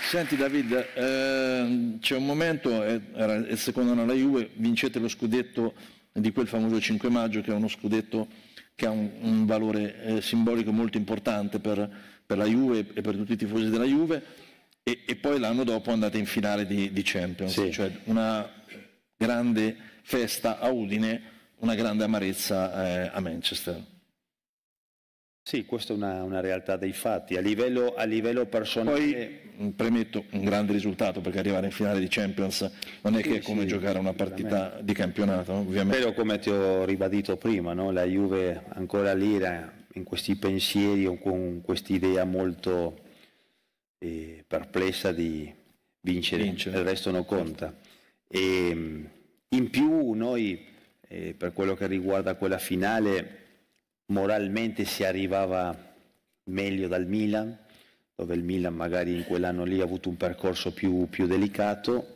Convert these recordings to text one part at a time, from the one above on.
Senti David, c'è un momento, era il secondo anno alla Juve, vincete lo scudetto di quel famoso 5 maggio, che è uno scudetto che ha un valore simbolico molto importante per la Juve e per tutti i tifosi della Juve, e poi l'anno dopo andate in finale di Champions, sì. Cioè una grande festa a Udine, una grande amarezza a Manchester. Sì, questa è una realtà dei fatti. A livello personale... Poi, premetto, un grande risultato, perché arrivare in finale di Champions non è che è come giocare una partita di campionato, ovviamente. Però, come ti ho ribadito prima, no? La Juve ancora lì era in questi pensieri o con quest'idea molto perplessa di vincere, il resto non conta. E in più noi, per quello che riguarda quella finale, moralmente si arrivava meglio dal Milan, dove il Milan magari in quell'anno lì ha avuto un percorso più delicato.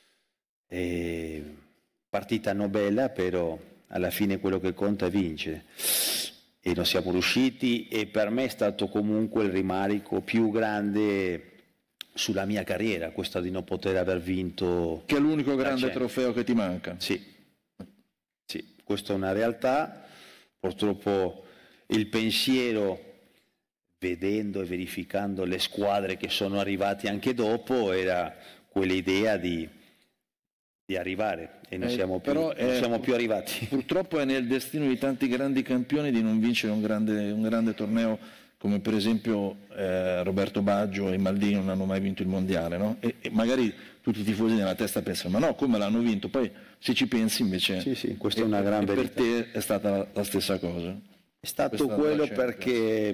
Partita non bella, però alla fine quello che conta è vincere. E non siamo riusciti, e per me è stato comunque il rimarico più grande sulla mia carriera, questo di non poter aver vinto. Che è l'unico grande trofeo che ti manca. Sì, questa è una realtà. Purtroppo il pensiero, vedendo e verificando le squadre che sono arrivate anche dopo, era quell'idea di arrivare, e non siamo più arrivati. Purtroppo è nel destino di tanti grandi campioni di non vincere un grande torneo, come per esempio Roberto Baggio e Maldini non hanno mai vinto il mondiale, no? E magari tutti i tifosi nella testa pensano: ma no, come l'hanno vinto? Poi se ci pensi invece sì, questa è una gran verità. Per te è stata la stessa cosa. È stato quello perché,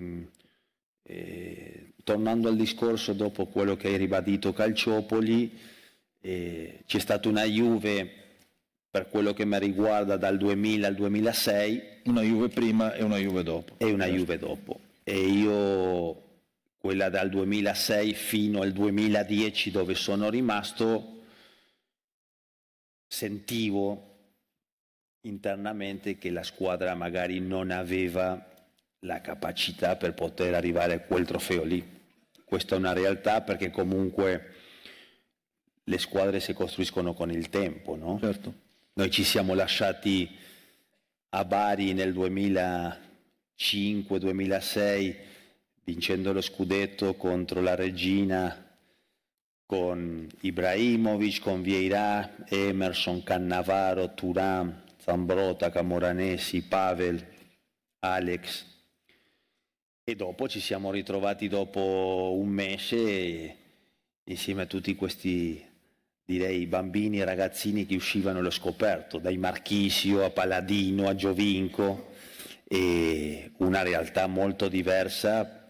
tornando al discorso dopo quello che hai ribadito Calciopoli, c'è stata una Juve, per quello che mi riguarda, dal 2000 al 2006. Una Juve prima e una Juve dopo. E una Juve dopo. E io, quella dal 2006 fino al 2010 dove sono rimasto, sentivo internamente che la squadra magari non aveva la capacità per poter arrivare a quel trofeo lì. Questa è una realtà, perché comunque le squadre si costruiscono con il tempo, no? Certo. Noi ci siamo lasciati a Bari nel 2005-2006 vincendo lo scudetto contro la Regina, con Ibrahimovic, con Vieira, Emerson, Cannavaro, Thuram, Zambrotta, Camoranesi, Pavel, Alex. E dopo ci siamo ritrovati dopo un mese insieme a tutti questi, direi, bambini e ragazzini che uscivano allo scoperto, dai Marchisio a Paladino a Giovinco, e una realtà molto diversa,